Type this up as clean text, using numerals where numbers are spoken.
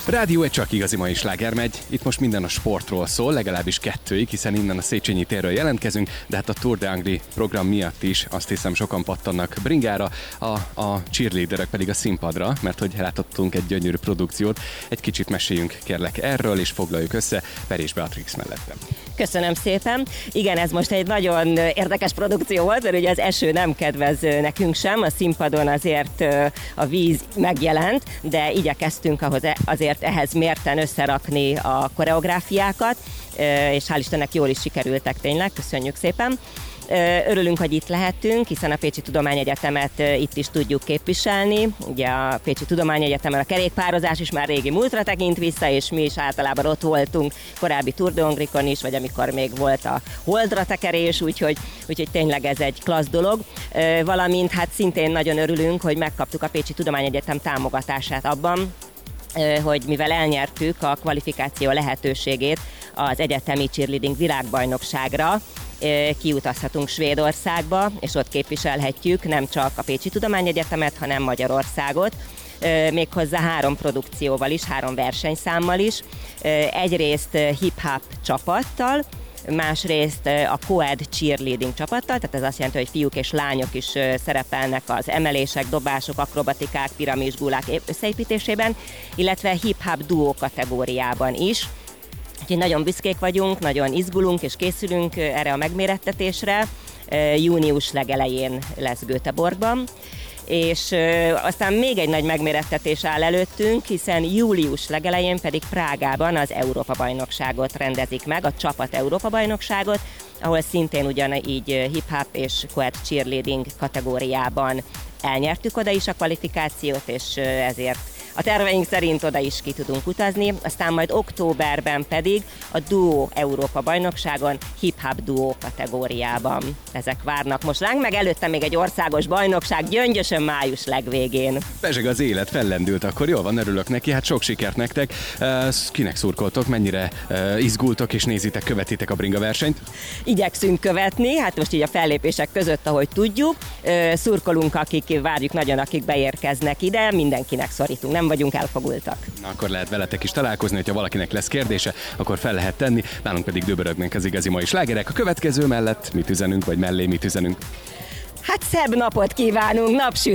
Rádió egy csak igazi mai sláger megy. Itt most minden a sportról szól, legalábbis kettőig, hiszen innen a Széchenyi térről jelentkezünk, de hát a Tour de Angli program miatt is azt hiszem sokan pattannak bringára, a cheerleaderek pedig a színpadra, mert hogy látottunk egy gyönyörű produkciót. Egy kicsit meséljünk kérlek erről, és foglaljuk össze Perés Beatrix mellettem. Köszönöm szépen. Igen, ez most egy nagyon érdekes produkció volt, mert ugye az eső nem kedvez nekünk sem, a színpadon azért a víz megjelent, de igyekeztünk azért ehhez mérten összerakni a koreográfiákat, és hál' Istennek jól is sikerültek tényleg, köszönjük szépen. Örülünk, hogy itt lehetünk, hiszen a Pécsi Tudományegyetemet itt is tudjuk képviselni. Ugye a Pécsi Tudományegyetemen a kerékpározás is már régi múltra tekint vissza, és mi is általában ott voltunk korábbi Tour de Angrikon is, vagy amikor még volt a holdra tekerés, úgyhogy tényleg ez egy klassz dolog. Valamint hát szintén nagyon örülünk, hogy megkaptuk a Pécsi Tudományegyetem támogatását abban, hogy mivel elnyertük a kvalifikáció lehetőségét az egyetemi cheerleading világbajnokságra, kiutazhatunk Svédországba, és ott képviselhetjük nem csak a Pécsi Tudományegyetemet, hanem Magyarországot, méghozzá 3 produkcióval is, 3 versenyszámmal is. Egyrészt hip-hop csapattal, másrészt a co-ed cheerleading csapattal, tehát ez azt jelenti, hogy fiúk és lányok is szerepelnek az emelések, dobások, akrobatikák, piramisgulák összeépítésében, illetve hip-hop duó kategóriában is. Úgyhogy nagyon büszkék vagyunk, nagyon izgulunk és készülünk erre a megmérettetésre. Június legelején lesz Göteborgban. És aztán még egy nagy megmérettetés áll előttünk, hiszen július legelején pedig Prágában az Európa-bajnokságot rendezik meg, a csapat Európa-bajnokságot, ahol szintén ugyanígy hip-hop és co-ed cheerleading kategóriában elnyertük oda is a kvalifikációt, és ezért a terveink szerint oda is ki tudunk utazni, aztán majd októberben pedig a Duo Európa-bajnokságon hip-hop duó kategóriában. Ezek várnak most ránk, meg előtte még egy országos bajnokság Gyöngyösön május legvégén. Bezseg az élet, fellendült, akkor jól van, örülök neki, hát sok sikert nektek. Kinek szurkoltok, mennyire izgultok és nézitek, követitek a bringa versenyt? Igyekszünk követni, hát most így a fellépések között, ahogy tudjuk. Szurkolunk, várjuk nagyon, akik beérkeznek ide, mindenkinek szorítunk, nem vagyunk elfogultak. Na, akkor lehet veletek is találkozni, hogyha valakinek lesz kérdése, akkor fel lehet tenni, nálunk pedig döbörögnek az igazi mai slágerek. A következő mellett mit üzenünk, vagy mellé mit üzenünk? Hát szebb napot kívánunk, napsütés!